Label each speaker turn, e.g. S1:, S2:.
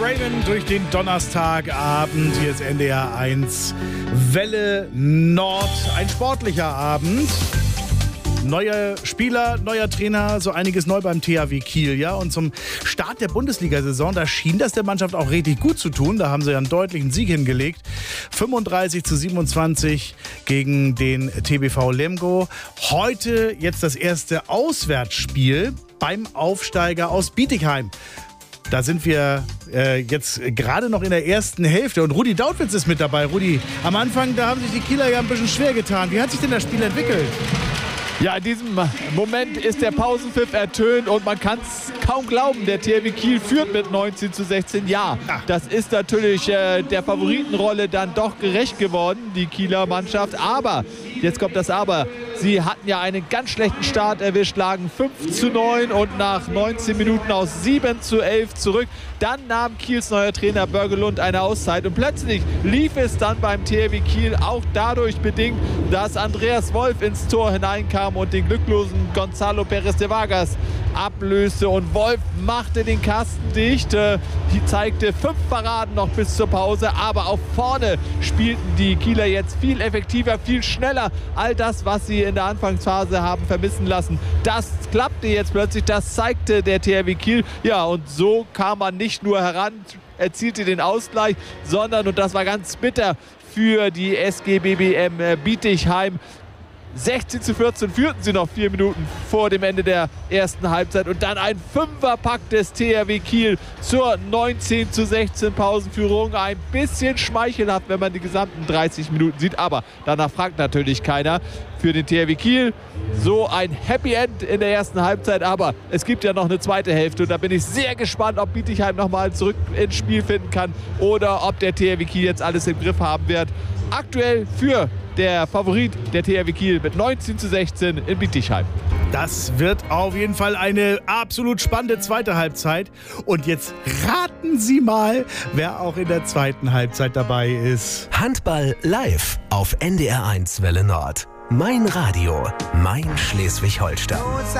S1: Raven durch den Donnerstagabend. Hier ist NDR 1 Welle Nord. Ein sportlicher Abend. Neue Spieler, neuer Trainer, so einiges neu beim THW Kiel, ja. Und zum Start der Bundesliga-Saison, da schien das der Mannschaft auch richtig gut zu tun. Da haben sie ja einen deutlichen Sieg hingelegt. 35-27 gegen den TBV Lemgo. Heute jetzt das erste Auswärtsspiel beim Aufsteiger aus Bietigheim. Da sind wir jetzt gerade noch in der ersten Hälfte. Und Rudi Dautwitz ist mit dabei. Rudi, am Anfang, da haben sich die Kieler ja ein bisschen schwer getan. Wie hat sich denn das Spiel entwickelt?
S2: Ja, in diesem Moment ist der Pausenpfiff ertönt und man kann es kaum glauben. Der THW Kiel führt mit 19-16. Ja, das ist natürlich der Favoritenrolle dann doch gerecht geworden, die Kieler Mannschaft. Aber, jetzt kommt das Aber, sie hatten ja einen ganz schlechten Start erwischt, lagen 5-9 und nach 19 Minuten aus 7-11 zurück. Dann nahm Kiels neuer Trainer Börgelund eine Auszeit und plötzlich lief es dann beim THW Kiel auch dadurch bedingt, dass Andreas Wolf ins Tor hineinkam und den glücklosen Gonzalo Perez de Vargas ablöste. Und Wolf machte den Kasten dicht, zeigte 5 Paraden noch bis zur Pause, aber auch vorne spielten die Kieler jetzt viel effektiver, viel schneller. All das, was sie in der Anfangsphase haben vermissen lassen, das klappte jetzt plötzlich, das zeigte der THW Kiel. Ja, und so kam man nicht nur heran, erzielte den Ausgleich, sondern, und das war ganz bitter für die SG BBM Bietigheim, 16-14 führten sie noch 4 Minuten vor dem Ende der ersten Halbzeit und dann ein Fünferpack des THW Kiel zur 19-16 Pausenführung. Ein bisschen schmeichelhaft, wenn man die gesamten 30 Minuten sieht, aber danach fragt natürlich keiner. Für den THW Kiel so ein Happy End in der ersten Halbzeit, aber es gibt ja noch eine zweite Hälfte und da bin ich sehr gespannt, ob Bietigheim nochmal zurück ins Spiel finden kann oder ob der THW Kiel jetzt alles im Griff haben wird. Aktuell für der Favorit der THW Kiel mit 19-16 in Bietigheim.
S1: Das wird auf jeden Fall eine absolut spannende zweite Halbzeit. Und jetzt raten Sie mal, wer auch in der zweiten Halbzeit dabei ist.
S3: Handball live auf NDR 1 Welle Nord. Mein Radio, mein Schleswig-Holstein.